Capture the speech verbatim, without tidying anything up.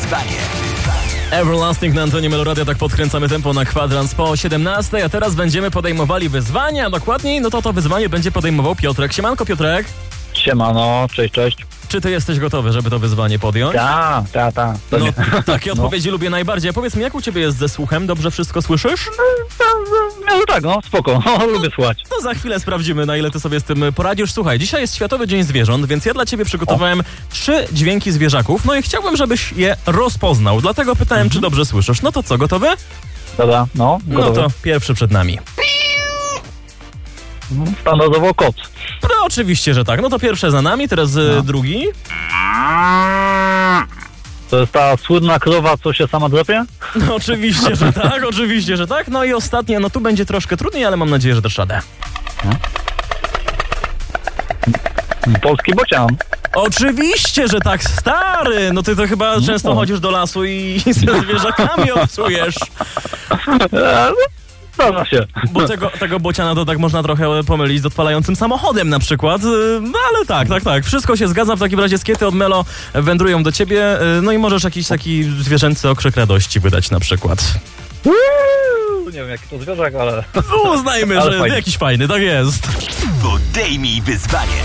wyzwanie. Everlasting na antenie Meloradia, tak podkręcamy tempo na kwadrans po siedemnastej, a teraz będziemy podejmowali wyzwanie, a dokładniej, no to to wyzwanie będzie podejmował Piotrek. Siemanko, Piotrek. Siemano, cześć, cześć. Czy ty jesteś gotowy, żeby to wyzwanie podjąć? Ta, ta, ta. To No, nie. takie odpowiedzi lubię najbardziej. A powiedz mi, jak u ciebie jest ze słuchem? Dobrze wszystko słyszysz? No tak, no spoko, lubię słuchać. To za chwilę sprawdzimy, na ile ty sobie z tym poradzisz. Słuchaj, dzisiaj jest Światowy Dzień Zwierząt, więc ja dla ciebie przygotowałem o. trzy dźwięki zwierzaków, no i chciałbym, żebyś je rozpoznał. Dlatego pytałem, mhm. czy dobrze słyszysz. No to co, gotowy? Dobra, no, gotowy. No to pierwszy przed nami. Standardowo kot. No oczywiście, że tak. No to pierwsze za nami, teraz no. drugi. To jest ta słynna krowa, co się sama drapie? No oczywiście, że tak, oczywiście, że tak. No i ostatnie, no tu będzie troszkę trudniej, ale mam nadzieję, że dasz radę. Polski bocian. Oczywiście, że tak, stary! No ty to chyba no. często chodzisz do lasu i ze zwierzakami obcujesz. Zdarza się. Bo tego, tego bociana to tak można trochę pomylić z odpalającym samochodem na przykład. No ale tak, tak, tak. Wszystko się zgadza. W takim razie skiety od Melo wędrują do ciebie. No i możesz jakiś taki zwierzęcy okrzyk radości wydać na przykład. Nie wiem jaki to zwierzak, ale... Uznajmy, ale że fajny. Jakiś fajny, tak jest. Podejmij wyzwanie.